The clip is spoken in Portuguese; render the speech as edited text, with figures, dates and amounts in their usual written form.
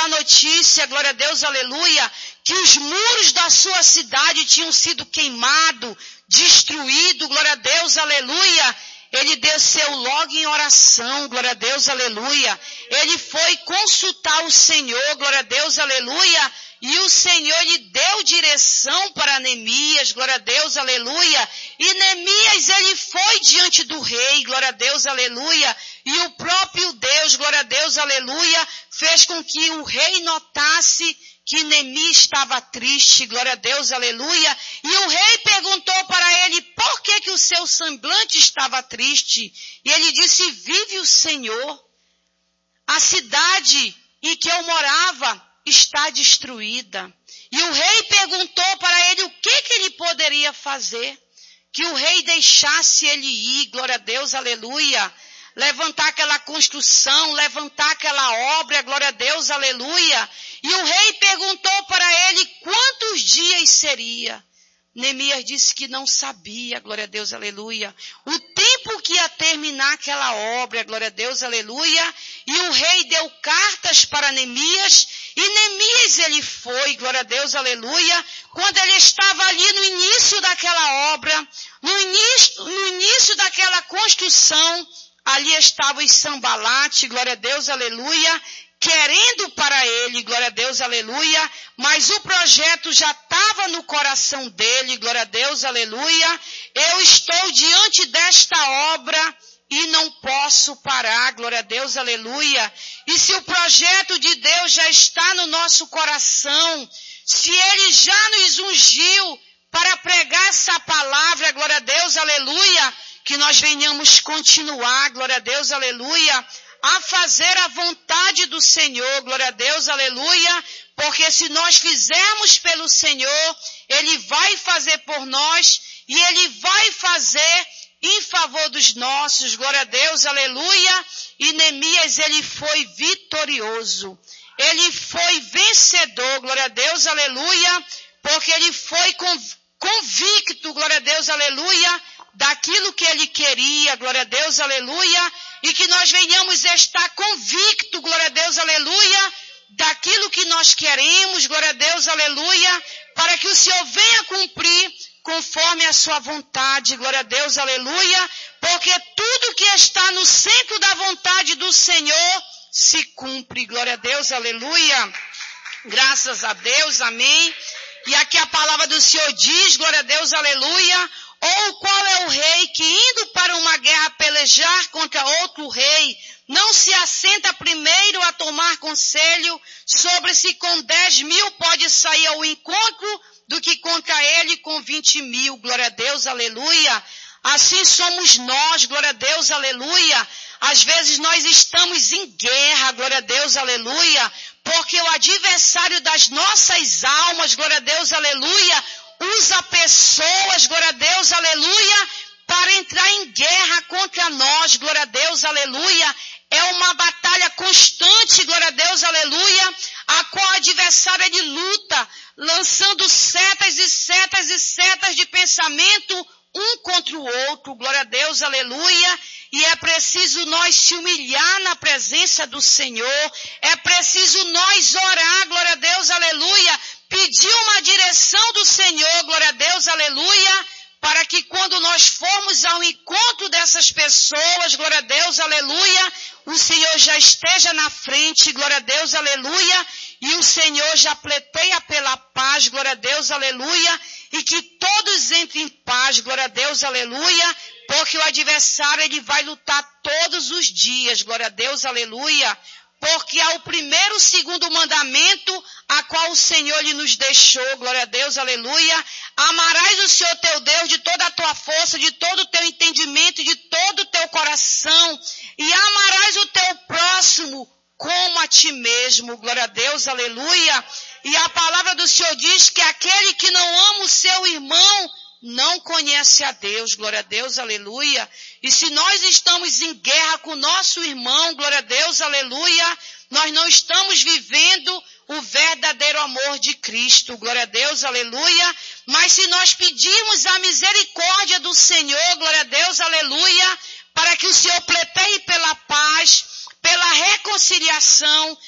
a notícia, glória a Deus, aleluia, que os muros da sua cidade tinham sido queimados, destruídos, glória a Deus, aleluia, ele desceu logo em oração, glória a Deus, aleluia. Ele foi consultar o Senhor, glória a Deus, aleluia. E o Senhor lhe deu direção para Neemias, glória a Deus, aleluia. E Neemias, ele foi diante do rei, glória a Deus, aleluia. E o próprio Deus, glória a Deus, aleluia, fez com que o rei notasse que Neemias estava triste, glória a Deus, aleluia. E o rei perguntou para ele, por que o seu semblante estava triste? E ele disse, vive o Senhor. A cidade em que eu morava está destruída. E o rei perguntou para ele o que ele poderia fazer. Que o rei deixasse ele ir, glória a Deus, aleluia. Levantar aquela construção, levantar aquela obra, glória a Deus, aleluia. E o rei perguntou para ele quantos dias seria. Neemias disse que não sabia, glória a Deus, aleluia. O tempo que ia terminar aquela obra, glória a Deus, aleluia. E o rei deu cartas para Neemias. E Neemias ele foi, glória a Deus, aleluia. Quando ele estava ali no início daquela obra, no início daquela construção, ali estava o Sambalate, glória a Deus, aleluia, querendo para ele, glória a Deus, aleluia, mas o projeto já estava no coração dele, glória a Deus, aleluia. Eu estou diante desta obra e não posso parar, glória a Deus, aleluia. E se o projeto de Deus já está no nosso coração, se ele já nos ungiu para pregar essa palavra, glória a Deus, aleluia, que nós venhamos continuar, glória a Deus, aleluia, a fazer a vontade do Senhor, glória a Deus, aleluia, porque se nós fizermos pelo Senhor, Ele vai fazer por nós e Ele vai fazer em favor dos nossos, glória a Deus, aleluia. E Neemias, ele foi vitorioso, ele foi vencedor, glória a Deus, aleluia, porque ele foi convicto, glória a Deus, aleluia, daquilo que ele queria, glória a Deus, aleluia, e que nós venhamos estar convicto, glória a Deus, aleluia, daquilo que nós queremos, glória a Deus, aleluia, para que o Senhor venha cumprir conforme a sua vontade, glória a Deus, aleluia, porque tudo que está no centro da vontade do Senhor se cumpre, glória a Deus, aleluia, graças a Deus, amém. E aqui a palavra do Senhor diz, glória a Deus, aleluia, ou qual é o rei que indo para uma guerra pelejar contra outro rei, não se assenta primeiro a tomar conselho sobre se com 10.000 pode sair ao encontro do que contra ele com 20.000, glória a Deus, aleluia. Assim somos nós, glória a Deus, aleluia. Às vezes nós estamos em guerra, glória a Deus, aleluia, porque o adversário das nossas almas, glória a Deus, aleluia, usa pessoas, glória a Deus, aleluia, para entrar em guerra contra nós, glória a Deus, aleluia. É uma batalha constante, glória a Deus, aleluia, a qual o adversário ele luta, lançando setas e setas e setas de pensamento um contra o outro, glória a Deus, aleluia. E é preciso nós se humilhar na presença do Senhor, é preciso nós orar, glória a Deus, aleluia, pedir uma direção do Senhor, glória a Deus, aleluia, para que quando nós formos ao encontro dessas pessoas, glória a Deus, aleluia, o Senhor já esteja na frente, glória a Deus, aleluia, e o Senhor já pleiteia pela paz, glória a Deus, aleluia, e que todos entrem em paz, glória a Deus, aleluia, porque o adversário ele vai lutar todos os dias, glória a Deus, aleluia, porque é o primeiro e o segundo mandamento a qual o Senhor lhe nos deixou, glória a Deus, aleluia. Amarás o Senhor teu Deus de toda a tua força, de todo o teu entendimento, de todo o teu coração, e amarás o teu próximo como a ti mesmo, glória a Deus, aleluia. E a palavra do Senhor diz que aquele que não ama o seu irmão não conhece a Deus, glória a Deus, aleluia. E se nós estamos em guerra com o nosso irmão, glória a Deus, aleluia, nós não estamos vivendo o verdadeiro amor de Cristo, glória a Deus, aleluia. Mas se nós pedirmos a misericórdia do Senhor, glória a Deus, aleluia, para que o Senhor pleiteie pela paz, pela reconciliação,